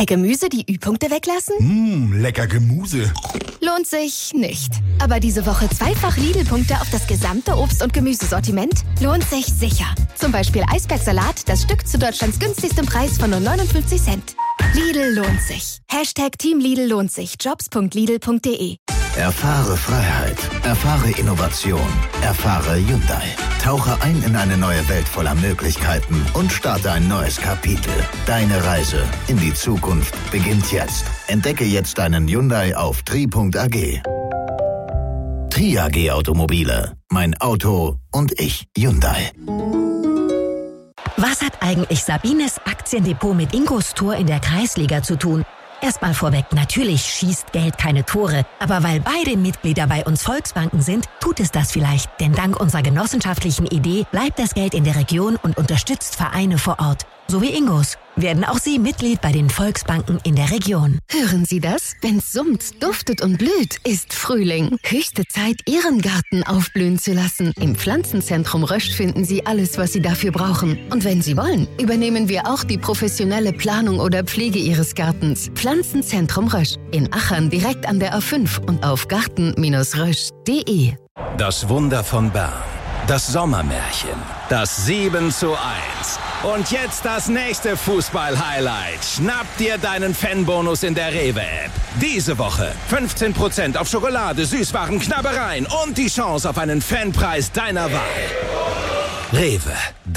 Bei Gemüse die Ü-Punkte weglassen? Lecker Gemüse. Lohnt sich nicht. Aber diese Woche zweifach Lidl-Punkte auf das gesamte Obst- und Gemüsesortiment lohnt sich sicher. Zum Beispiel Eisbergsalat, das Stück zu Deutschlands günstigstem Preis von nur 59 Cent. Lidl lohnt sich. Team Lidl lohnt sich. Jobs.lidl.de. Erfahre Freiheit. Erfahre Innovation. Erfahre Hyundai. Tauche ein in eine neue Welt voller Möglichkeiten und starte ein neues Kapitel. Deine Reise in die Zukunft beginnt jetzt. Entdecke jetzt deinen Hyundai auf tri.ag. Tri AG Automobile. Mein Auto und ich. Hyundai. Was hat eigentlich Sabines Aktiendepot mit Ingos Tor in der Kreisliga zu tun? Erstmal vorweg, natürlich schießt Geld keine Tore. Aber weil beide Mitglieder bei uns Volksbanken sind, tut es das vielleicht. Denn dank unserer genossenschaftlichen Idee bleibt das Geld in der Region und unterstützt Vereine vor Ort. So wie Ingos. Werden auch Sie Mitglied bei den Volksbanken in der Region. Hören Sie das? Wenn's summt, duftet und blüht, ist Frühling. Höchste Zeit, Ihren Garten aufblühen zu lassen. Im Pflanzenzentrum Rösch finden Sie alles, was Sie dafür brauchen. Und wenn Sie wollen, übernehmen wir auch die professionelle Planung oder Pflege Ihres Gartens. Pflanzenzentrum Rösch. In Achern direkt an der A5 und auf garten-rösch.de. Das Wunder von Bern. Das Sommermärchen. Das 7:1. Und jetzt das nächste Fußball-Highlight. Schnapp dir deinen Fanbonus in der Rewe-App. Diese Woche 15% auf Schokolade, Süßwaren, Knabbereien und die Chance auf einen Fanpreis deiner Wahl. Rewe.